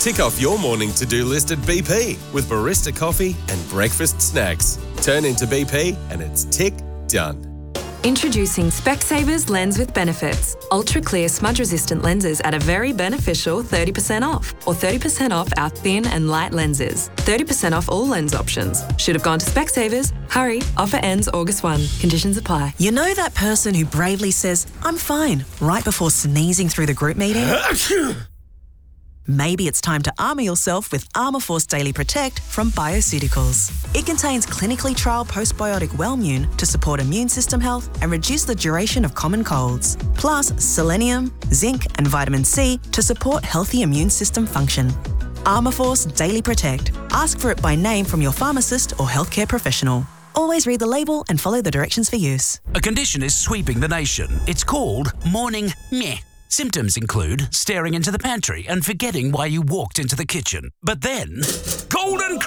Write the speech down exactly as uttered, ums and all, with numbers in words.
Tick off your morning to-do list at B P with barista coffee and breakfast snacks. Turn into B P and it's tick done. Introducing Specsavers Lens with Benefits. Ultra clear smudge resistant lenses at a very beneficial thirty percent off, or thirty percent off our thin and light lenses. thirty percent off all lens options. Should have gone to Specsavers. Hurry, offer ends August first. Conditions apply. You know that person who bravely says, "I'm fine," right before sneezing through the group meeting? Maybe it's time to armour yourself with Armourforce Daily Protect from Bioceuticals. It contains clinically trialled postbiotic Wellmune to support immune system health and reduce the duration of common colds. Plus selenium, zinc and vitamin C to support healthy immune system function. Armourforce Daily Protect. Ask for it by name from your pharmacist or healthcare professional. Always read the label and follow the directions for use. A condition is sweeping the nation. It's called morning meh. Symptoms include staring into the pantry and forgetting why you walked into the kitchen. But then, golden